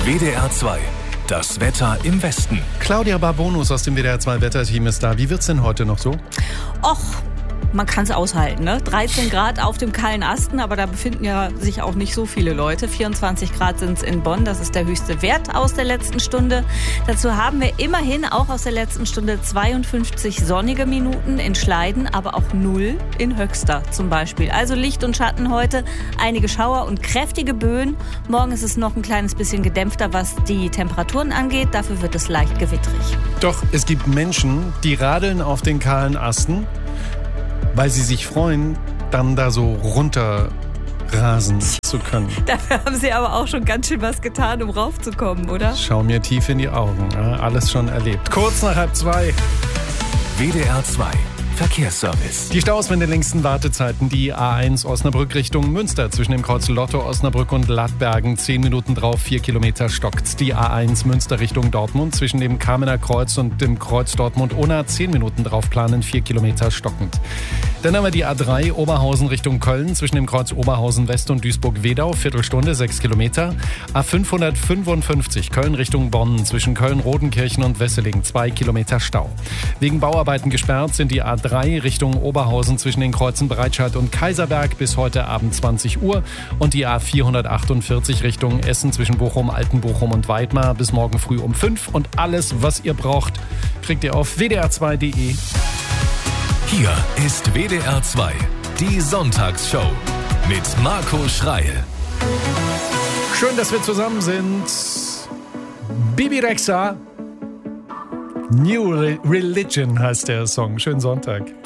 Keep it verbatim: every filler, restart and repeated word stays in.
W D R zwei. Das Wetter im Westen. Claudia Barbonus aus dem W D R zwei Wetterteam ist da. Wie wird's denn heute noch so? Och, man kann es aushalten, ne? dreizehn Grad auf dem kahlen Asten, aber da befinden ja sich auch nicht so viele Leute. vierundzwanzig Grad sind es in Bonn, das ist der höchste Wert aus der letzten Stunde. Dazu haben wir immerhin auch aus der letzten Stunde zweiundfünfzig sonnige Minuten in Schleiden, aber auch null in Höxter zum Beispiel. Also Licht und Schatten heute, einige Schauer und kräftige Böen. Morgen ist es noch ein kleines bisschen gedämpfter, was die Temperaturen angeht. Dafür wird es leicht gewittrig. Doch es gibt Menschen, die radeln auf den kahlen Asten, weil sie sich freuen, dann da so runter rasen zu können. Dafür haben Sie aber auch schon ganz schön was getan, um raufzukommen, oder? Schau mir tief in die Augen. Ja, alles schon erlebt. Kurz nach halb zwei. W D R zwei. Verkehrsservice. Die Staus mit den längsten Wartezeiten. Die A eins Osnabrück Richtung Münster zwischen dem Kreuz Lotto Osnabrück und Lattbergen. Zehn Minuten drauf, vier Kilometer stockt. Die A eins Münster Richtung Dortmund zwischen dem Kamener Kreuz und dem Kreuz Dortmund-Unna. Zehn Minuten drauf planen, vier Kilometer stockend. Dann haben wir die A drei Oberhausen Richtung Köln zwischen dem Kreuz Oberhausen West und Duisburg-Wedau. Viertelstunde, sechs Kilometer. A fünfhundertfünfundfünfzig Köln Richtung Bonn zwischen Köln-Rodenkirchen und Wesseling. Zwei Kilometer Stau. Wegen Bauarbeiten gesperrt sind die A drei Richtung Oberhausen zwischen den Kreuzen Breitscheid und Kaiserberg bis heute Abend zwanzig Uhr und die A vierhundertachtundvierzig Richtung Essen zwischen Bochum, Altenbochum und Weidmar bis morgen früh um fünf. Und alles, was ihr braucht, kriegt ihr auf w d r zwei punkt d e. Hier ist W D R zwei, die Sonntagsshow mit Marco Schreil. Schön, dass wir zusammen sind. Bibi Rexha. New Religion heißt der Song. Schönen Sonntag.